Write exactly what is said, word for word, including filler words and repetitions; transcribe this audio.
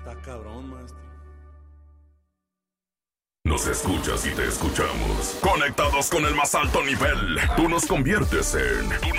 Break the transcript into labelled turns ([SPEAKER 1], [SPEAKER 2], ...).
[SPEAKER 1] Está cabrón, maestro.
[SPEAKER 2] Nos escuchas y te escuchamos. Conectados con el más alto nivel. Tú nos conviertes en... Tú